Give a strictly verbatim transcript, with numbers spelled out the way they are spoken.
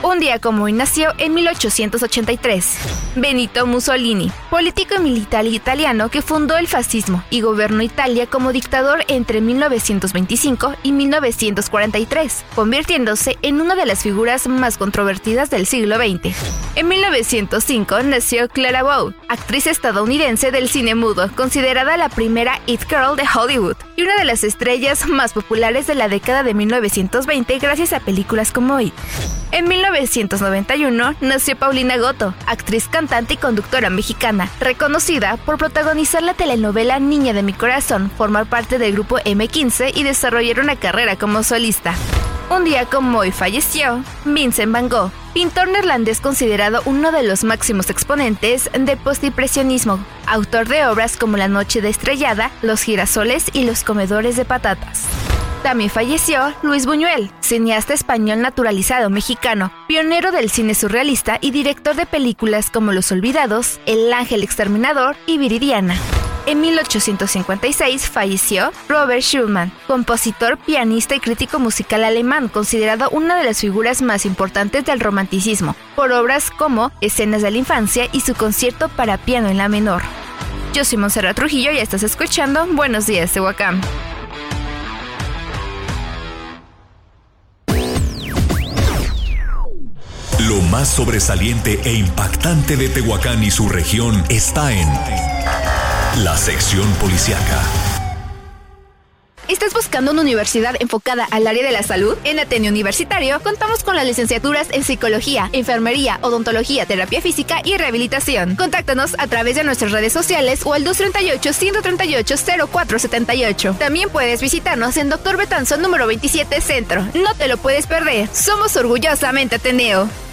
Un día como hoy nació en mil ochocientos ochenta y tres. Benito Mussolini, político y militar italiano que fundó el fascismo y gobernó Italia como dictador entre mil novecientos veinticinco y mil novecientos cuarenta y tres, convirtiéndose en una de las figuras más controvertidas del siglo veinte. En mil novecientos cinco nació Clara Bow, actriz estadounidense del cine mudo, considerada la primera It Girl de Hollywood y una de las estrellas más populares de la década de mil novecientos veinte gracias a películas como It. En mil novecientos noventa y uno nació Paulina Goto, actriz, cantante y conductora mexicana, reconocida por protagonizar la telenovela Niña de mi corazón, formar parte del grupo eme quince y desarrollar una carrera como solista. Un día como hoy falleció Vincent Van Gogh, pintor neerlandés considerado uno de los máximos exponentes de postimpresionismo, autor de obras como La noche de estrellada, Los girasoles y Los comedores de patatas. También falleció Luis Buñuel, cineasta español naturalizado mexicano, pionero del cine surrealista y director de películas como Los Olvidados, El ángel exterminador y Viridiana. En mil ochocientos cincuenta y seis falleció Robert Schumann, compositor, pianista y crítico musical alemán, considerado una de las figuras más importantes del romanticismo, por obras como Escenas de la infancia y su concierto para piano en la menor. Yo soy Montserrat Trujillo y estás escuchando Buenos Días, Tehuacán. Lo más sobresaliente e impactante de Tehuacán y su región está en la sección policíaca. ¿Estás buscando una universidad enfocada al área de la salud? En Ateneo Universitario contamos con las licenciaturas en Psicología, Enfermería, Odontología, Terapia Física y Rehabilitación. Contáctanos a través de nuestras redes sociales o al dos tres ocho, uno tres ocho, cero cuatro siete ocho. También puedes visitarnos en Doctor Betanzón número veintisiete Centro. No te lo puedes perder. Somos orgullosamente Ateneo.